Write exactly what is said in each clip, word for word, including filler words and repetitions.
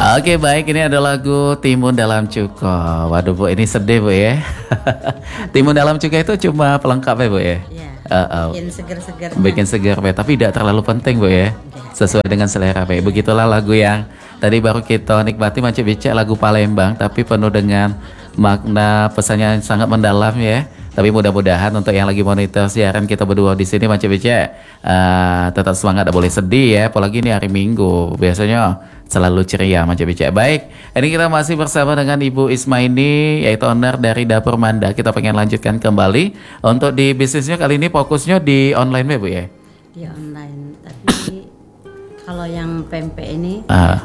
Oke baik, ini ada lagu Timun Dalam Cuko. Waduh Bu, ini sedih Bu ya. Timun Dalam Cuko itu cuma pelengkap ya Bu ya? Iya, uh, uh, bikin seger-seger. Bikin segar Bu, tapi tidak terlalu penting Bu ya. Sesuai dengan selera Bu. Begitulah lagu yang tadi baru kita nikmati, Manci Becek, lagu Palembang, tapi penuh dengan makna pesannya yang sangat mendalam ya. Tapi mudah-mudahan untuk yang lagi monitor siaran kita berdua di sini, Manci Becek, uh, tetap semangat, tidak boleh sedih ya. Apalagi ini hari Minggu, biasanya selalu ceria Manci Becek. Baik, ini kita masih bersama dengan Ibu Ismaini, yaitu owner dari Dapur Manda. Kita pengen lanjutkan kembali untuk di bisnisnya kali ini fokusnya di online ya Bu ya? Di online, tapi kalau yang pempek ini Uh.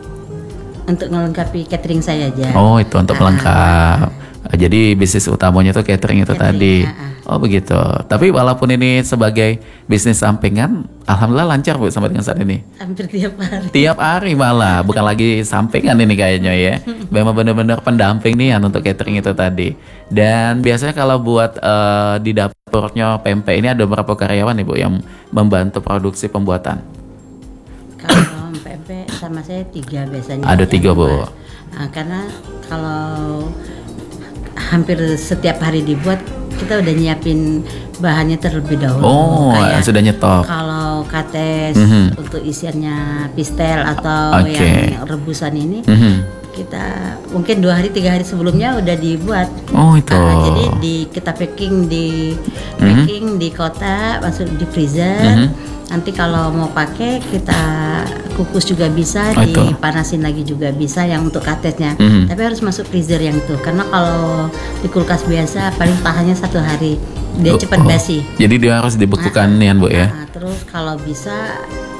untuk melengkapi catering saya aja. Oh, itu untuk pelengkap. Jadi bisnis utamanya itu catering itu Catering, tadi. uh-uh. Oh begitu. Tapi walaupun ini sebagai bisnis sampingan, alhamdulillah lancar Bu sampai dengan saat ini. Hampir tiap hari. Tiap hari malah, bukan lagi sampingan ini kayaknya ya. Memang benar-benar pendamping nih untuk catering itu tadi. Dan biasanya kalau buat uh, di dapurnya pempek ini ada berapa karyawan Ibu yang membantu produksi pembuatan? Kalau pempek sama saya tiga biasanya. Ada tiga Bu. Nah, karena kalau hampir setiap hari dibuat, kita udah nyiapin bahannya terlebih dahulu. Oh, kayak sudah nyetok. kalau kates Mhm. untuk isiannya pistel atau Oke. yang rebusan ini, Mhm. kita mungkin dua hari tiga hari sebelumnya udah dibuat. Oh itu. Nah, jadi di kita packing di packing di kotak, masuk di freezer. Mhm. Nanti kalau mau pakai kita kukus juga bisa, Oh, itu. dipanasin lagi juga bisa yang untuk katesnya. Mhm. Tapi harus masuk freezer yang itu, karena kalau di kulkas biasa paling tahannya satu hari, dia Oh, cepat oh. basi. Jadi dia harus dibekukan nih Bu ya. Nah, terus kalau bisa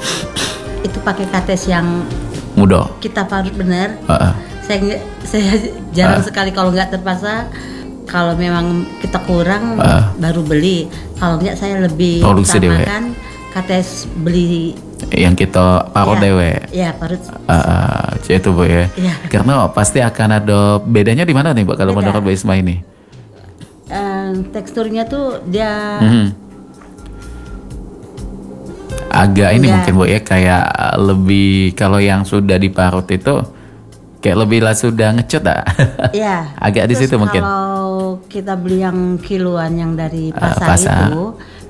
itu pakai kates yang Mudah. kita parut bener. Uh-uh. Saya nggak- saya jarang Ah. sekali kalau nggak terpaksa. Kalau memang kita kurang Ah. baru beli. Kalau nggak saya lebih Produksi dewe. utamakan kates beli. Yang kita parut Ya, dewe. ya parut. Uh, itu Bu ya. Iya. Karena pasti akan ada bedanya di mana nih Bu kalau Beda. menurut Bu Isma ini? Eh, teksturnya tuh dia Mhm. Agak ini Iya. mungkin Bu ya, kayak lebih kalau yang sudah diparut itu kayak lebih lah sudah ngecut ah. ya. Agak di Terus situ mungkin. kalau kita beli yang kiloan yang dari Eh, pasar, pasar. itu,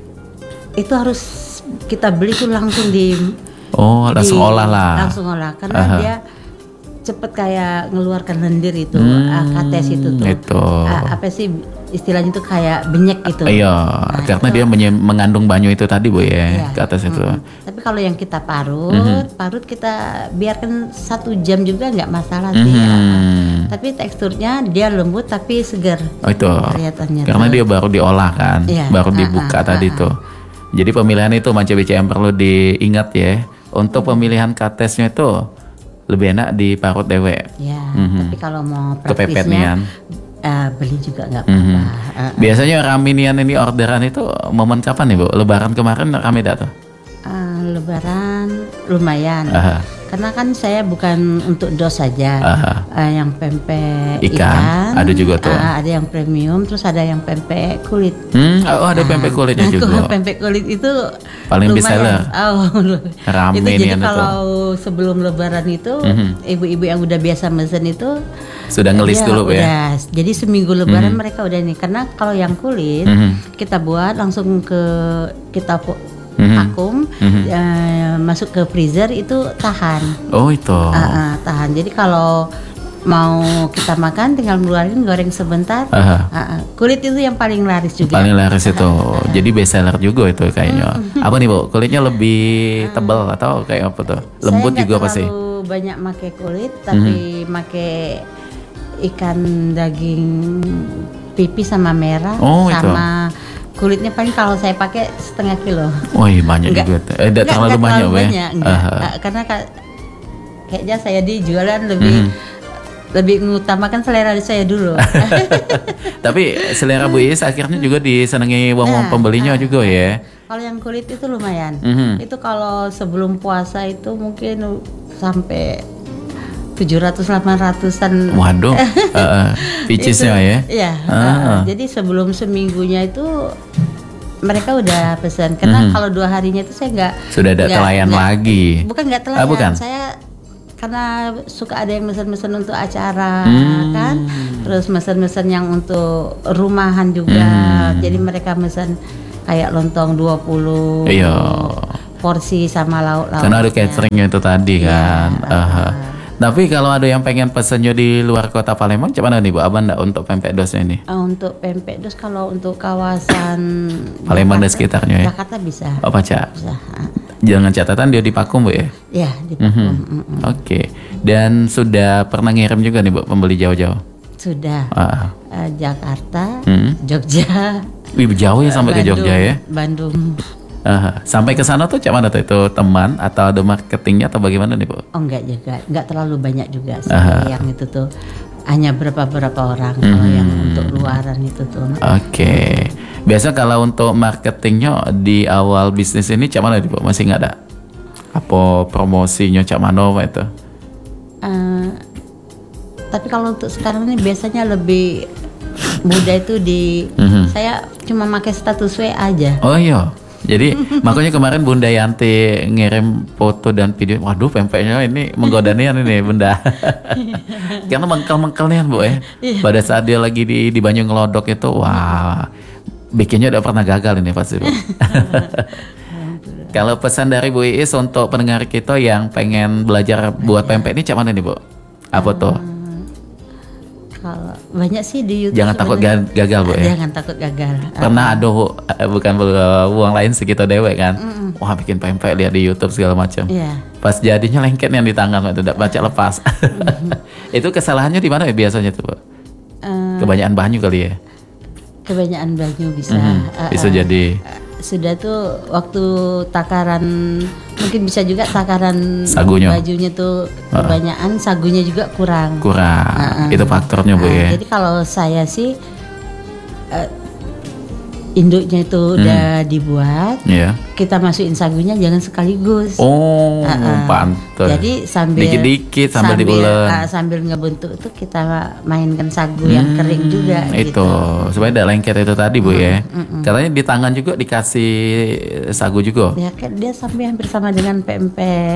itu harus kita beli tuh langsung di Oh, langsung di- olah lah. langsung olah karena Aha. dia cepet kayak ngeluarkan lendir itu, Hmm, ah, kates itu tuh. itu. Ah, apa sih istilahnya tuh kayak benyek gitu. Iya, Nah, karena itu- dia menye- mengandung banyu itu tadi Bu ya, Iya. ke atas itu. Mm-mm. Tapi kalau yang kita parut, Mhm. parut kita biarkan satu jam juga nggak masalah sih. Mhm. Ah, tapi teksturnya dia lembut tapi segar. Oh itu, Kelihatannya karena tuh. dia baru diolah kan, Iya, baru ah, dibuka ah, tadi ah, tuh. Jadi pemilihan itu Manci B C yang perlu diingat ya. Untuk pemilihan katesnya itu lebih enak di parut dewe. Ya, Mhm. tapi kalau mau Kepepet praktisnya nian. eh, beli juga nggak apa-apa. Mhm. Ah, ah. Biasanya raminian ini orderan itu momen kapan nih Bu? Lebaran kemarin rame dah tuh. Ah, lebaran lumayan. Aha. Karena kan saya bukan untuk dos saja. Aha. Eh, yang pempek Ikan, ikan, ada juga tuh. ah, ada yang premium, terus ada yang pempek kulit. Hmm, oh ada pempek kulitnya Nah, juga. kalau pempek kulit itu Paling best lumayan. seller. Oh, Rame itu nih jadi yang itu. kalau sebelum lebaran itu Mhm. ibu-ibu yang udah biasa mesen itu Sudah ngelis dia dulu Bu ya. udah, jadi seminggu lebaran mereka udah ini. Karena kalau yang kulit Mhm. kita buat langsung ke kita po- Mhm. vakum, Mhm. eh, masuk ke freezer itu tahan. Oh itu. Ah, ah, tahan. Jadi kalau mau kita makan tinggal ngeluarin, goreng sebentar. Aha. Ah, ah. Kulit itu yang paling laris juga. Paling laris itu. Jadi best seller juga itu kayaknya. Apa nih Bu? Kulitnya lebih tebal atau kayak apa tuh? Lembut Saya nggak juga pasti. terlalu banyak make kulit, tapi make ikan daging pipih sama merah, Oh, itu. sama kulitnya paling kalau saya pakai setengah kilo. Oh iya banyak Nggak- juga. tuh. Eh, tidak Nggak- terlalu nggak banyak Bu ya. banyak, nggak. Aha. Ah, karena ka- kayaknya saya di jualan lebih Mhm. lebih mengutamakan selera saya dulu. Tapi selera Bu Is akhirnya juga disenangi wong-wong Nah, pembelinya ah, juga ya. Kalau yang kulit itu lumayan. Mhm. Itu kalau sebelum puasa itu mungkin sampai tujuh ratus delapan ratusan. Waduh, uh, picisnya ya. Iya. Ah. uh, jadi sebelum seminggunya itu mereka udah pesan. Karena Mhm. kalau dua harinya itu saya nggak Sudah ada nggak- telayan nggak- lagi. Bukan nggak Ah, telayan. bukan? Saya karena suka ada yang mesen-mesen untuk acara Hmm. kan, terus mesen-mesen yang untuk rumahan juga. Hmm. Jadi mereka mesen kayak lontong dua puluh Iya. porsi sama lauk-lauk. Karena ada cateringnya itu tadi Iya, kan. uh, Aha. Tapi kalau ada yang pengen pesennya di luar kota Palembang, gimana nih Bu Abang enggak untuk pempek dosnya ini? Uh, untuk pempek dos kalau untuk kawasan Palembang dan Jakarta- sekitarnya ya? Jakarta bisa. Apa Cak? Bisa. uh, Jangan catatan dia di Pakum Bu ya? Ya, di Mhm. Pakum. Mm-mm. Oke. Dan sudah pernah ngirim juga nih Bu pembeli jauh-jauh? Sudah. Ah. Uh, Jakarta, Hmm. Jogja, Wih, jauh ya sampai ke Bandung, Jogja ya? Bandung. Aha. Sampai ke sana tuh cak mana tuh? Itu teman atau ada marketingnya atau bagaimana nih Bu? Oh enggak juga, enggak terlalu banyak juga sih. Aha. Yang itu tuh hanya berapa-berapa orang. Kalau yang untuk luaran itu tuh. Oke. Biasa kalau untuk marketingnya di awal bisnis ini cak mana nih Bu? Masih nggak ada? Apa promosinya cak mana apa itu? Eh, tapi kalau untuk sekarang ini biasanya lebih mudah itu di Mhm. saya cuma pakai status W A aja. Oh iya. Jadi makanya kemarin Bunda Yanti ngirim foto dan video. Waduh, pempeknya ini menggoda nih ini Bunda. Karena mengkel-mengkel nih Bu ya. Pada saat dia lagi di di Banyu Ngelodok itu, wah, bikinnya udah pernah gagal ini pasti Bu. Kalau pesan dari Bu Iis untuk pendengar kita yang pengen belajar buat pempek ini cak mana nih Bu? Apa tuh? Kalau banyak sih di YouTube. Jangan takut sebenarnya. ga- gagal Bu ya. Jangan takut gagal. Pernah ada eh, bukan uh, uang lain segitu dewek kan. Wah, bikin pempek lihat di YouTube segala macam. Iya. Pas jadinya lengket yang di tangan itu tidak baca lepas. Itu kesalahannya di mana ya biasanya tuh, Bu? Eh, Kebanyakan banyu kali ya. kebanyakan baju bisa. Mhm, Eh, bisa eh, jadi. Sudah tuh waktu takaran, mungkin bisa juga takaran Sagunya. bajunya tuh kebanyakan, sagunya juga kurang. Kurang. Uh-uh. Itu faktornya Bu Nah, ya. Jadi kalau saya sih eh, induknya itu udah dibuat, Iya. kita masukin sagunya jangan sekaligus. Oh, Uh-uh. pantes. Jadi sambil Dikit-dikit sambil diulen. ah, sambil ngebentuk itu kita mainkan sagu yang kering juga. Hmm, itu gitu. supaya tidak lengket itu tadi Bu ya. Katanya di tangan juga dikasih sagu juga. Ya kan dia sampai hampir sama dengan pempek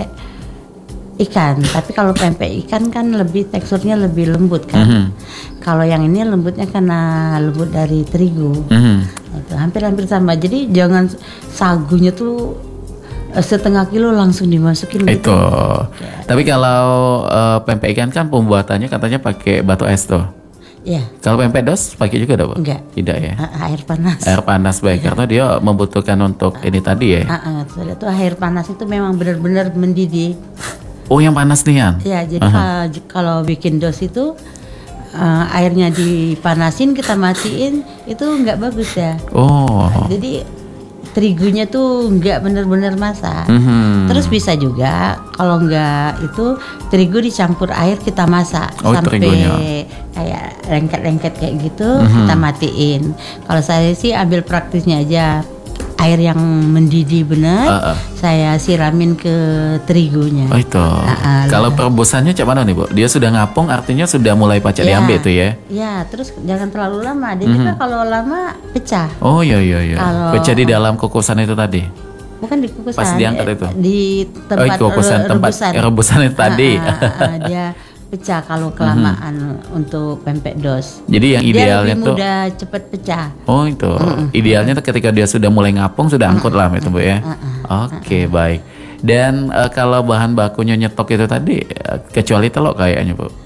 ikan, tapi kalau pempek ikan kan lebih teksturnya lebih lembut kan. Mhm. Kalau yang ini lembutnya karena lembut dari terigu. Mhm. Itu hampir-hampir sama. Jadi jangan sagunya tuh eh, setengah kilo langsung dimasukin gitu. Itu. Tapi kalau eh, pempek ikan kan pembuatannya katanya pakai batu es tuh. Ya, Kalau pempek dos pakai juga dong, Bu? enggak. Tidak ya. A- air panas. Air panas baik karena dia membutuhkan untuk ini tadi ya. Ah, ah, sudah tuh air panas itu memang benar-benar mendidih. Oh, yang panas nih Yan. Ya, jadi ka- kalau bikin dos itu eh, airnya dipanasin, kita matiin, itu nggak bagus ya. Oh. Jadi terigunya tuh nggak benar-benar masak. Mhm. Terus bisa juga kalau nggak itu terigu dicampur air kita masak Oh, sampai terigunya. kayak lengket-lengket kayak gitu, kita matiin. Kalau saya sih ambil praktisnya aja, air yang mendidih benar, Ah, ah. saya siramin ke terigunya. Oh itu. Ah, ah, Kalau perebusannya cak mana nih Bu? Dia sudah ngapung artinya sudah mulai pacak Ya. diambil tuh ya. Ya, terus jangan terlalu lama. Dia juga kalau lama pecah. Oh iya iya iya. Kalau- Pecah di dalam kukusan itu tadi. Bukan di kukusan. Pas diangkat eh, itu? Di Oh, tempat kukusan re- tempat rebusan. eh, rebusan itu tadi. Ah, ah, ah, dia pecah kalau kelamaan untuk pempek dos. Jadi yang Dia idealnya lebih tuh mudah cepet pecah. oh itu. Idealnya tuh ketika dia sudah mulai ngapung sudah angkut lah itu Bu ya. Oke, baik. Dan eh, kalau bahan bakunya nyetok itu tadi eh, kecuali telur kayaknya Bu.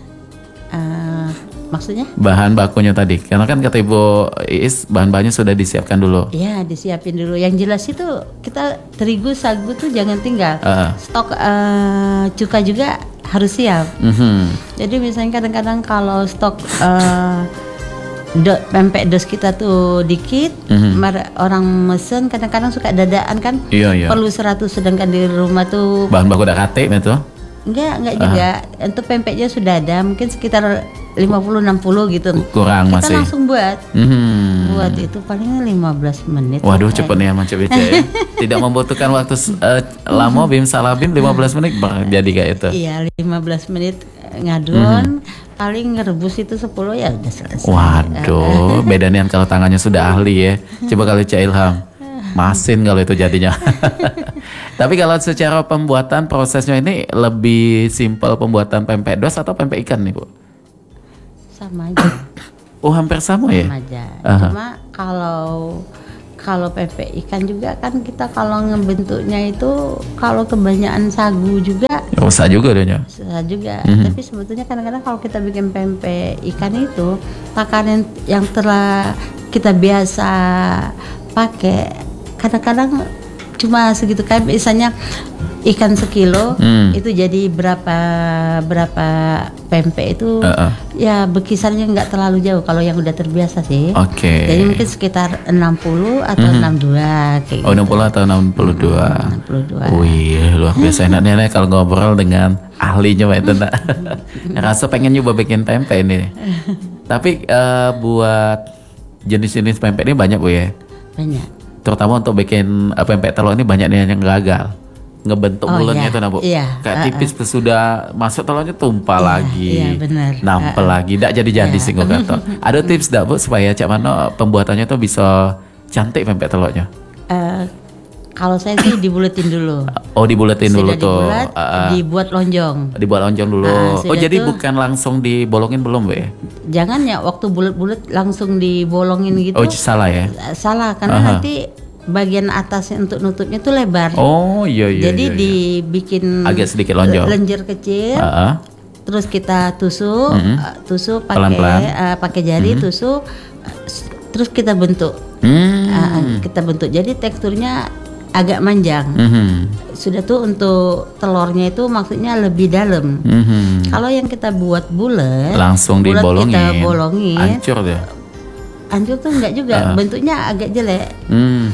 Ah, maksudnya? Bahan bakunya tadi. Karena kan kata Ibu Iis bahan-bahannya sudah disiapkan dulu. Ya, disiapin dulu. Yang jelas itu kita terigu, sagu tuh jangan tinggal. Ah. Stok eh, cuka juga harus siap. Mhm. Jadi misalnya kadang-kadang kalau stok eh, do, pempek dos kita tuh dikit, Mhm. mer- orang mesen kadang-kadang suka dadaan kan, Iya iya. perlu seratus, sedangkan di rumah tuh Bahan baku udah kate itu. enggak, enggak juga. Untuk pempeknya sudah ada, mungkin sekitar lima puluh enam puluh gitu. Kurang Kita masih. langsung buat. Mhm. Buat itu paling lima belas menit. Waduh, Kayak- cepet nih ya macam beca ya. Tidak membutuhkan waktu eh, lama bim salabim lima belas menit bah, jadi kayak itu. Iya, lima belas menit ngadon, paling ngerebus itu sepuluh ya udah selesai. Waduh, bedanya kalau tangannya sudah ahli ya. Coba kalau Cak Ilham. Masin kalau itu jadinya. Tapi kalau secara pembuatan prosesnya ini lebih simpel pembuatan pempek dos atau pempek ikan nih Bu? Sama aja. Oh hampir sama, Sama ya? aja. Aha. Cuma kalau kalau pempek ikan juga kan kita kalau ngebentuknya itu kalau kebanyakan sagu juga Usah juga deh. susah juga. Mhm. Tapi sebetulnya kadang-kadang kalau kita bikin pempek ikan itu takaran yang telah kita biasa pakai kadang-kadang cuma segitu, kayak misalnya ikan sekilo Hmm. itu jadi berapa berapa pempek itu Uh-uh. ya berkisarnya nggak terlalu jauh kalau yang udah terbiasa sih. Oke. Jadi mungkin sekitar enam puluh atau enam puluh dua kayak Oh enam puluh atau enam puluh dua. enam puluh dua. Wih luar biasa enaknya nih kalau ngobrol dengan ahlinya Mbak itu nak. Rasa pengen nyoba bikin pempek ini. Tapi eh, buat jenis-jenis pempek ini banyak Bu ya. Banyak. Terutama untuk bikin uh, pempek telur ini banyak nih yang gagal ngebentuk Oh, bulannya iya. itu nah Bu. Iya. Kayak Uh-uh. tipis tuh sudah masuk telurnya tumpah Iya, lagi. iya, benar. Nampel Uh-uh. lagi, tidak jadi-jadi Iya. sih gue kata. Ada tips enggak Bu supaya cak mana pembuatannya tuh bisa cantik pempek telurnya? Eh, kalau saya sih dibuletin dulu. Oh dibuletin dulu Sudah tuh. dibulat, Uh-uh. dibuat lonjong. Dibuat lonjong dulu. Ah, oh sudah jadi tuh. bukan langsung dibolongin belum Bu ya? Jangan ya waktu bulat-bulat langsung dibolongin gitu. Oh salah ya? Eh, Salah karena Aha. nanti bagian atasnya untuk nutupnya tuh lebar. Oh iya iya. Jadi iya, iya. dibikin Agak sedikit lonjong. lenjer kecil. Uh-uh. Terus kita tusuk, Mhm. eh, tusuk Pelan-pelan. pakai eh, pakai jari tusuk, eh, s- terus kita bentuk. Hmm. Eh, kita bentuk. Jadi teksturnya agak manjang. Mhm. Sudah tuh untuk telurnya itu maksudnya lebih dalam. Mhm. Kalau yang kita buat bulat, Langsung bulat dibolongin. kita bolongin, Hancur deh. hancur tuh enggak juga, bentuknya agak jelek. Hmm.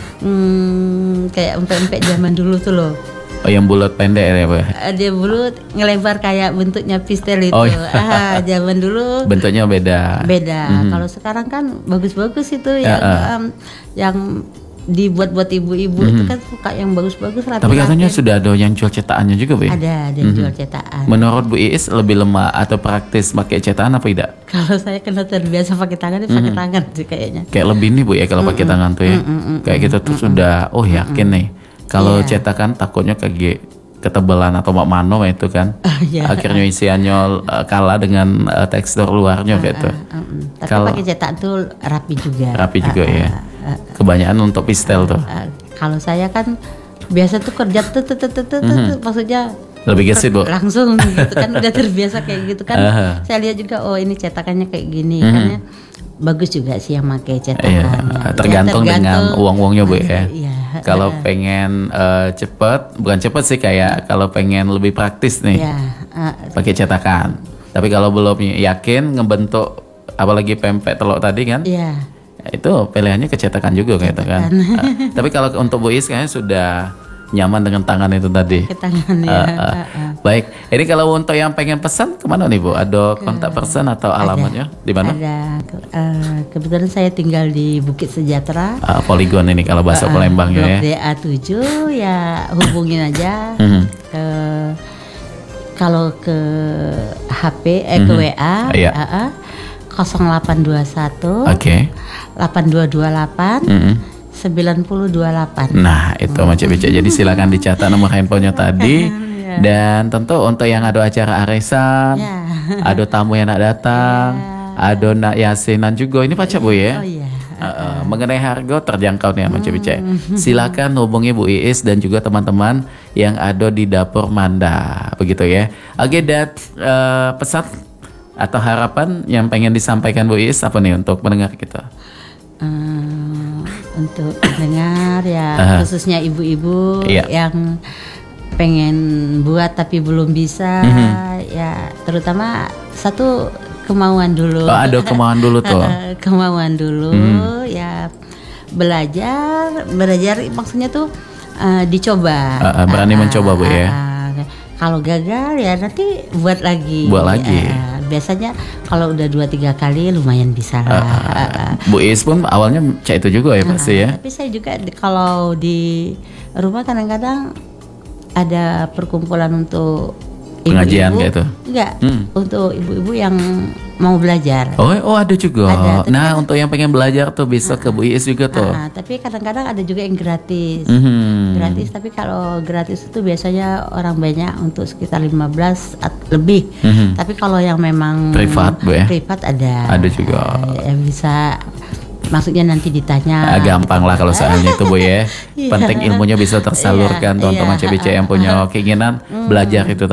Hmm, kayak empek-empek zaman dulu tuh loh. Oh yang bulat pendek ya Bu? Eh, Dia bulat ngelebar kayak bentuknya pistel itu. Oh, iya. Ah, zaman dulu Bentuknya beda. beda. Kalau sekarang kan bagus-bagus itu yang Ya, em, yang dibuat-buat ibu-ibu itu kan suka yang bagus-bagus rapi-rapi. Tapi katanya sudah ada yang jual cetakannya juga Bu ya? ada ada yang jual cetakan. Menurut Bu Iis lebih lemah atau praktis pakai cetakan apa tidak? Kalau saya kena terbiasa pakai tangan, ya pakai tangan sih kayaknya. Kayak lebih nih Bu ya kalau pakai tangan tuh ya. Kayak gitu tuh sudah oh yakin nih. Kalau Iya. cetakan takutnya kayak ketebalan atau mak mano itu kan. Ah, iya. Akhirnya isiannya uh, kalah dengan uh, tekstur luarnya gitu. Mm-mm. Tapi Kalau- pakai cetak tuh rapi juga. Rapi juga Ah, ya. ah, ah. Kebanyakan untuk pistel tuh. Ah, kalau saya kan biasa tuh kerja tuh tuh tuh tuh tuh, tuh, maksudnya Lebih gesit Bu. langsung gitu kan udah terbiasa kayak gitu kan. Aha. Saya lihat juga oh ini cetakannya kayak gini kan ya. Bagus juga sih yang pakai Iya, cetakannya. tergantung Ya, dengan uang-uangnya Bu ya. Iya. Kalau pengen eh, cepet, bukan cepet sih kayak kalau pengen lebih praktis nih, Ya, ah, pakai cetakan. Tapi kalau belum yakin ngebentuk, apalagi pempek telur tadi kan, iya. itu pilihannya ke cetakan juga gitu kan. Eh, tapi kalau untuk Bu Is kayaknya sudah nyaman dengan tangan itu tadi. Ke tangan ya. Eh, eh. ah, ah. Baik, ini kalau untuk yang pengen pesan kemana nih Bu? Ada kontak person atau alamatnya di mana? Ada ke- eh, kebetulan saya tinggal di Bukit Sejahtera. Ah, Poligon ini kalau bahasa Palembangnya ya. Blok D A tujuh ya hubungin aja Mhm. ke kalau ke H P eh ke W A Iya. ah, ah, nol delapan dua satu Oke. delapan dua dua delapan Mhm. sembilan nol dua delapan. Nah itu macam bicara. Jadi silakan dicatat nomor handphonenya tadi. Dan tentu untuk yang ada acara arisan, Ya. ada tamu yang nak datang, ada nak yasinan juga. Ini pacak Bu ya. Oh iya. Uh, uh, mengenai harga terjangkau nih macam bicara. Silakan hubungi Bu Iis dan juga teman-teman yang ada di dapur Manda, begitu ya. Oke, dat uh, pesan atau harapan yang pengen disampaikan Bu Iis apa nih untuk pendengar kita? Eh, untuk pendengar ya Aha. khususnya ibu-ibu Iya. yang pengen buat tapi belum bisa ya terutama satu kemauan dulu. Oh, ada kemauan dulu tuh. Eh, kemauan dulu ya belajar belajar maksudnya tuh eh, dicoba. Uh, uh, berani Ah, mencoba Bu ah, ya. ah. Kalau gagal ya nanti buat lagi. Buat lagi. Eh, biasanya kalau udah dua tiga kali lumayan bisa lah. Ah, ah. Bu Iis pun awalnya cak itu juga ya pasti ya. Tapi saya juga di- kalau di rumah kadang-kadang ada perkumpulan untuk Pengajian ibu-ibu. gitu? Enggak, Hmm. untuk ibu-ibu yang mau belajar. Oh, oh ada juga. Ada, tapi nah, kan- untuk yang pengen belajar tuh bisa ke Bu Iis juga tuh. Ah, tapi kadang-kadang ada juga yang gratis. Mhm. Gratis, tapi kalau gratis itu biasanya orang banyak untuk sekitar lima belas at- lebih. Mhm. Tapi kalau yang memang Privat, Bu, ya? privat ada. Ada juga. Yang bisa, maksudnya nanti ditanya. Ah, gampang lah kalau soalnya itu Bu ya. Iya. Penting ilmunya bisa tersalurkan Iya, tuh untuk iya, Mace Bice yang punya keinginan belajar itu